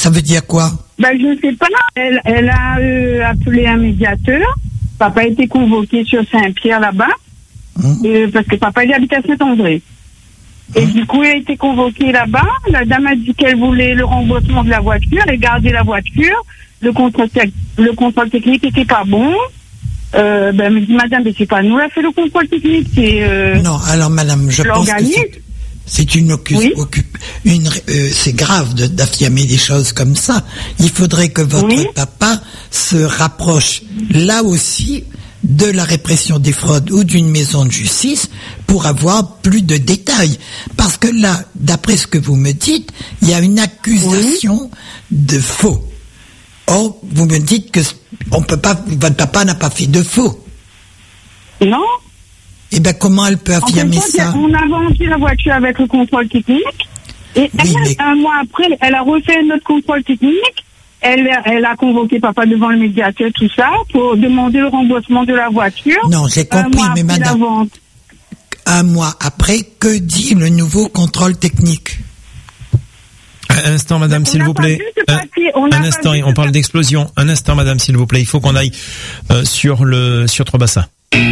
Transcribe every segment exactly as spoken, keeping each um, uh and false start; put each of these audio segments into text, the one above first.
Ça veut dire quoi? Ben, je ne sais pas. Elle, elle a euh, appelé un médiateur. Papa a été convoqué sur Saint-Pierre là-bas. Hum. Euh, parce que papa il habite à Saint-André. Et hum. du coup, il a été convoqué là-bas. La dame a dit qu'elle voulait le remboursement de la voiture et garder la voiture. Le contrôle, te- le contrôle technique n'était pas bon. Euh, ben, elle me dit, madame, mais c'est pas nous qui avons fait le contrôle technique, c'est... Euh, non, alors madame, je pense que c'est, c'est une occupe, oui. occupe, une, euh, c'est grave de, d'affirmer des choses comme ça. Il faudrait que votre oui. papa se rapproche, là aussi, de la répression des fraudes ou d'une maison de justice pour avoir plus de détails. Parce que là, d'après ce que vous me dites, il y a une accusation oui. de faux. Or, vous me dites que on peut pas, votre papa n'a pas fait de faux. Non. Eh ben, comment elle peut affirmer en fait, ça? On a vendu la voiture avec le contrôle technique. Et oui, elle, mais... un mois après, elle a refait notre contrôle technique. Elle, elle a convoqué papa devant le médiateur, tout ça, pour demander le remboursement de la voiture. Non, j'ai compris, mais madame, un mois après, que dit le nouveau contrôle technique? Un instant, madame, s'il vous plaît. Un, un instant, on parle d'explosion. Un instant, madame, s'il vous plaît. Il faut qu'on aille euh, sur le sur Trois-Bassins.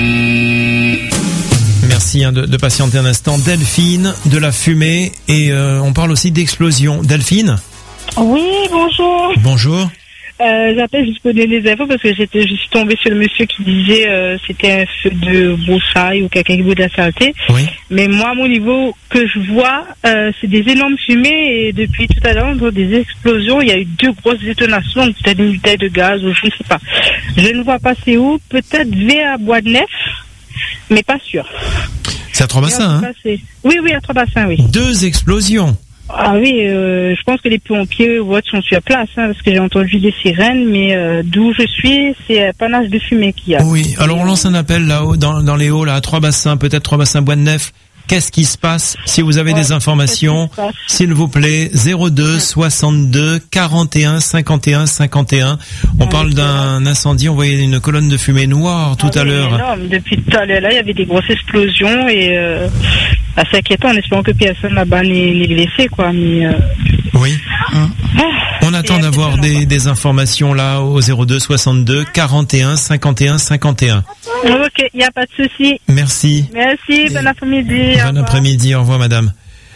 Merci hein, de, de patienter un instant. Delphine, de la fumée, et euh, on parle aussi d'explosion. Delphine? Oui, bonjour. Bonjour. Euh, j'appelle juste pour donner les infos parce que j'étais, je suis tombée sur le monsieur qui disait euh, c'était un feu de broussailles ou quelqu'un qui veut de la saleté. Oui. Mais moi, à mon niveau, que je vois, euh, c'est des énormes fumées et depuis tout à l'heure, des explosions. Il y a eu deux grosses détonations, peut-être une bouteille de gaz ou je ne sais pas. Je ne vois pas c'est où. Peut-être vers Bois-de-Neuf, mais pas sûr. C'est à Trois-Bassins, hein? C'est... Oui, oui, à Trois-Bassins, oui. Deux explosions. Ah oui, euh, je pense que les pompiers ou autres sont sur place, hein, parce que j'ai entendu des sirènes, mais euh, d'où je suis, c'est un panache de fumée qu'il y a. Oui, alors on lance un appel là-haut, dans, dans les hauts, là, à Trois-Bassins, peut-être Trois-Bassins Bois-de-Neuf. Qu'est-ce qui se passe? Si vous avez ouais, des informations, s'il vous plaît, zéro deux soixante-deux quarante et un cinquante et un cinquante et un. On ouais, parle d'un incendie, on voyait une colonne de fumée noire tout ah, à oui, l'heure. Énorme. Depuis tout à l'heure, là, il y avait des grosses explosions et euh, assez inquiétant, en espérant que personne là-bas n'est, n'est blessé, quoi. Mais, euh... Oui. Hum. Ah, on attend d'avoir des, des informations là au zéro deux soixante-deux quarante et un cinquante et un cinquante et un. Ok, il n'y a pas de souci. Merci. Merci, et bon après-midi. Bon après-midi, au revoir madame.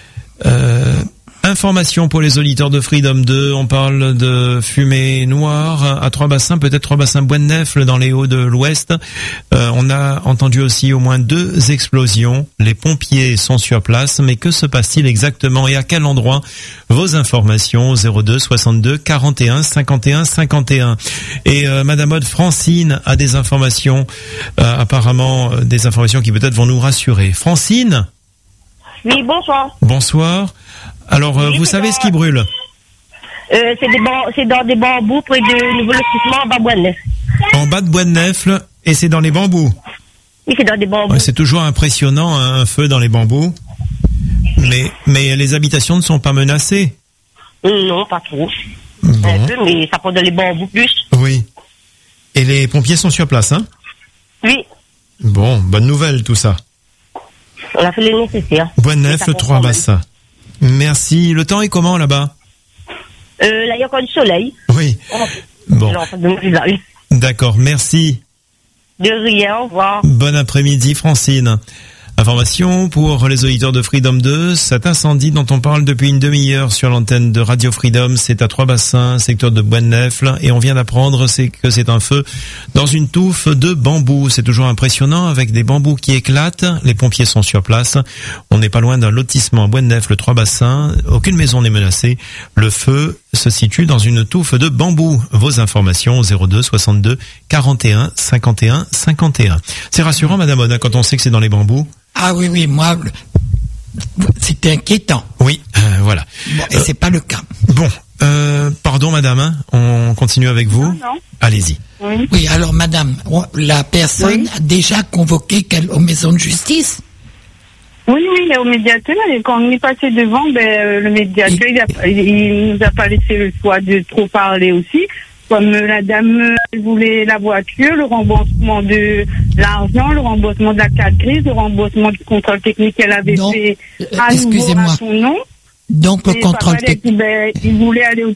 Euh, information pour les auditeurs de Freedom deux, on parle de fumée noire à Trois-Bassins, peut-être Trois-Bassins Bois-de-Neuf dans les hauts de l'Ouest. Euh, on a entendu aussi au moins deux explosions. Les pompiers sont sur place, mais que se passe-t-il exactement et à quel endroit? Vos informations zéro deux soixante-deux quarante et un cinquante et un cinquante et un. Et euh, madame Aude Francine a des informations, euh, apparemment euh, des informations qui peut-être vont nous rassurer. Francine? Oui, bonsoir. Bonsoir. Alors, euh, oui, vous savez dans... ce qui brûle? euh, c'est, des ban... c'est dans des bambous près de nouveau lotissement en bas de Bois-de-Neuf. En bas de Bois-de-Neuf, et c'est dans les bambous? Oui, c'est dans des bambous. Ouais, c'est toujours impressionnant, hein, un feu dans les bambous. Mais, mais les habitations ne sont pas menacées? Non, pas trop. Bon. Un peu, mais ça prend dans les bambous plus. Oui. Et les pompiers sont sur place, hein? Oui. Bon, bonne nouvelle tout ça. On a fait le nécessaire. Bois-de-Neuf, le Trois-Bassins. Merci. Le temps est comment là-bas? Euh, là, il y a encore du soleil. Oui. Oh. Bon. Alors, d'accord, merci. De rien, au revoir. Bon après-midi, Francine. Information pour les auditeurs de Freedom deux, cet incendie dont on parle depuis une demi-heure sur l'antenne de Radio Freedom, c'est à Trois-Bassins, secteur de Bois-de-Neuf, et on vient d'apprendre c'est que c'est un feu dans une touffe de bambou. C'est toujours impressionnant avec des bambous qui éclatent, les pompiers sont sur place, on n'est pas loin d'un lotissement à Bois-de-Neuf, le Trois-Bassins, aucune maison n'est menacée, le feu se situe dans une touffe de bambou. Vos informations zéro deux soixante-deux quarante et un cinquante et un cinquante et un. C'est rassurant madame Oda quand on sait que c'est dans les bambous? Ah oui, oui, moi, c'était inquiétant. Oui, euh, voilà. Bon, et euh, c'est pas le cas. Bon, euh, pardon madame, hein, on continue avec vous. Non, non. Allez-y. Oui. Oui, alors madame, la personne oui. a déjà convoqué quelle, aux maisons de justice? Oui, oui, il est au médiateur, et quand on est passé devant, ben, le médiateur, il, a, il nous a pas laissé le choix de trop parler aussi. Comme la dame voulait la voiture, le remboursement de l'argent, le remboursement de la carte grise, le remboursement du contrôle technique qu'elle avait non, fait euh, à nouveau à son nom. Donc le contrôle technique. Ben, il voulait aller au